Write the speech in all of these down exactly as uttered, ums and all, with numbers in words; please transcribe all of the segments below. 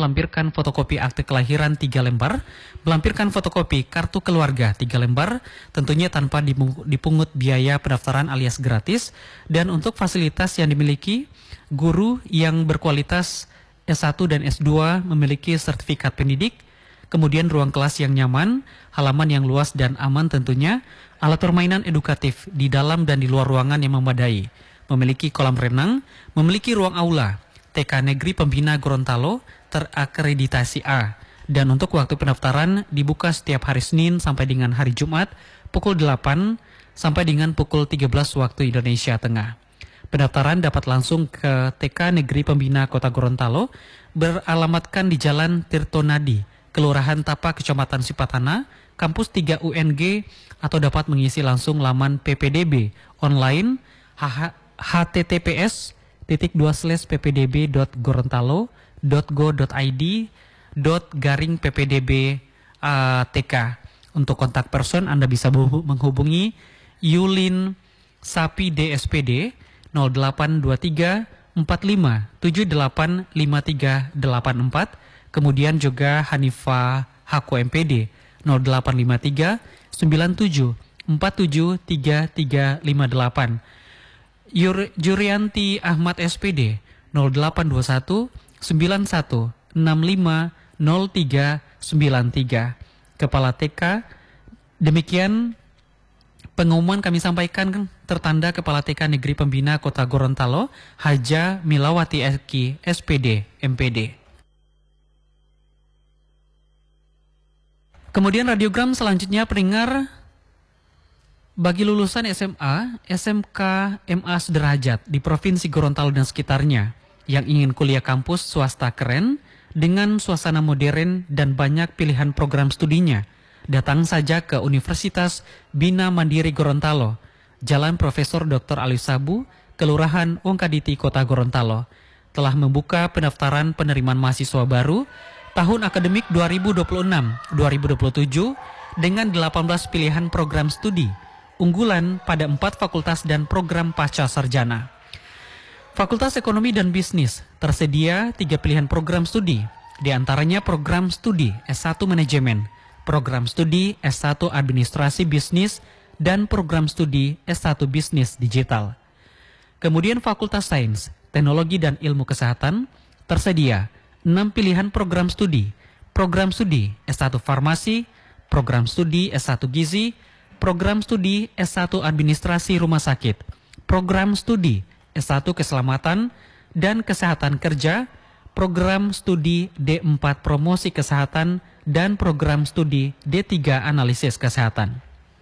melampirkan fotokopi akte kelahiran tiga lembar, melampirkan fotokopi kartu keluarga tiga lembar, tentunya tanpa dipungut biaya pendaftaran alias gratis, dan untuk fasilitas yang dimiliki, guru yang berkualitas S satu dan S dua memiliki sertifikat pendidik, kemudian ruang kelas yang nyaman, halaman yang luas dan aman tentunya, alat permainan edukatif di dalam dan di luar ruangan yang memadai, memiliki kolam renang, memiliki ruang aula, T K Negeri Pembina Gorontalo terakreditasi A. Dan untuk waktu pendaftaran dibuka setiap hari Senin sampai dengan hari Jumat pukul delapan sampai dengan pukul tiga belas waktu Indonesia Tengah. Pendaftaran dapat langsung ke T K Negeri Pembina Kota Gorontalo beralamatkan di Jalan Tirtonadi, Kelurahan Tapa, Kecamatan Sipatana, Kampus tiga U N G, atau dapat mengisi langsung laman P P D B online h t t p s titik dua slash p p d b dot gorontalo dot go dot i d dot garing p p d b t k. Untuk kontak person Anda bisa menghubungi Yulin Sapi D S P D nol delapan dua tiga empat lima tujuh delapan lima tiga delapan empat, kemudian juga Hanifa Hako M P D nol delapan lima tiga sembilan tujuh empat tujuh tiga tiga lima delapan, Yur, Jurianti Ahmad S P D nol delapan dua satu sembilan satu enam lima nol tiga sembilan tiga, Kepala T K. Demikian pengumuman kami sampaikan tertanda Kepala T K Negeri Pembina Kota Gorontalo, Haja Milawati Eki S P D M P D. Kemudian radiogram selanjutnya pendengar, bagi lulusan S M A, S M K, M A sederajat di Provinsi Gorontalo dan sekitarnya yang ingin kuliah kampus swasta keren dengan suasana modern dan banyak pilihan program studinya, datang saja ke Universitas Bina Mandiri Gorontalo, Jalan Profesor Doktor Ali Sabu, Kelurahan Ongkaditi, Kota Gorontalo, telah membuka pendaftaran penerimaan mahasiswa baru tahun akademik dua ribu dua puluh enam dua ribu dua puluh tujuh dengan delapan belas pilihan program studi unggulan pada empat fakultas dan program pasca sarjana. Fakultas Ekonomi dan Bisnis tersedia tiga pilihan program studi, di antaranya program studi S satu Manajemen, program studi S satu Administrasi Bisnis, dan program studi S satu Bisnis Digital. Kemudian Fakultas Sains, Teknologi dan Ilmu Kesehatan tersedia enam pilihan program studi, program studi S satu Farmasi, program studi S satu Gizi, program studi S satu Administrasi Rumah Sakit, program studi S satu Keselamatan dan Kesehatan Kerja, program studi D empat Promosi Kesehatan, dan program studi D tiga Analisis Kesehatan.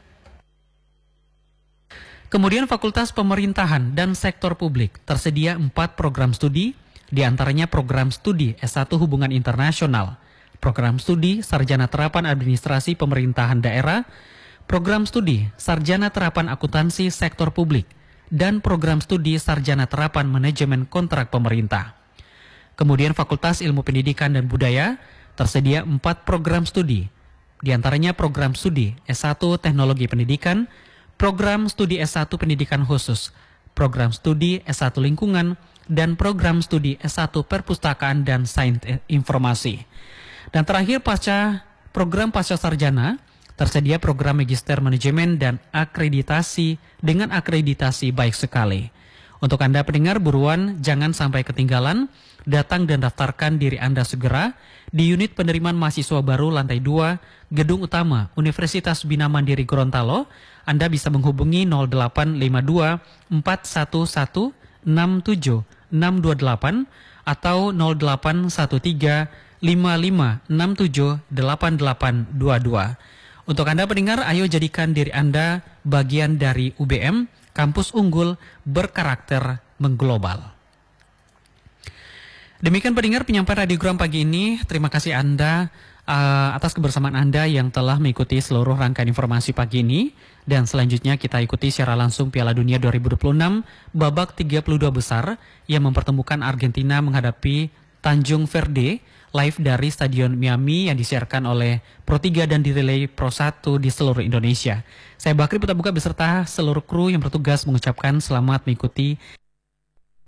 Kemudian Fakultas Pemerintahan dan Sektor Publik tersedia empat program studi, di antaranya program studi S satu Hubungan Internasional, program studi Sarjana Terapan Administrasi Pemerintahan Daerah, program studi Sarjana Terapan Akuntansi Sektor Publik, dan program studi Sarjana Terapan Manajemen Kontrak Pemerintah. Kemudian Fakultas Ilmu Pendidikan dan Budaya tersedia empat program studi, di antaranya program studi S satu Teknologi Pendidikan, program studi S satu Pendidikan Khusus, program studi S satu Lingkungan, dan program studi S satu Perpustakaan dan Sains Informasi. Dan terakhir pasca program pasca sarjana tersedia program Magister Manajemen dan akreditasi dengan akreditasi baik sekali. Untuk Anda pendengar, buruan jangan sampai ketinggalan, datang dan daftarkan diri Anda segera di unit penerimaan mahasiswa baru lantai dua, Gedung Utama Universitas Bina Mandiri Gorontalo. Anda bisa menghubungi nol delapan lima dua empat satu satu enam tujuh enam dua delapan atau nol delapan satu tiga lima lima enam tujuh delapan delapan dua dua. Untuk Anda pendengar, ayo jadikan diri Anda bagian dari U B M, kampus unggul berkarakter mengglobal. Demikian pendengar penyampaian radiogram pagi ini. Terima kasih Anda uh, atas kebersamaan Anda yang telah mengikuti seluruh rangkaian informasi pagi ini. Dan selanjutnya kita ikuti secara langsung Piala Dunia dua ribu dua puluh enam babak tiga puluh dua besar yang mempertemukan Argentina menghadapi Tanjung Verde, live dari Stadion Miami yang disiarkan oleh Pro tiga dan direlay Pro satu di seluruh Indonesia. Saya Bakri Putabuka beserta seluruh kru yang bertugas mengucapkan selamat mengikuti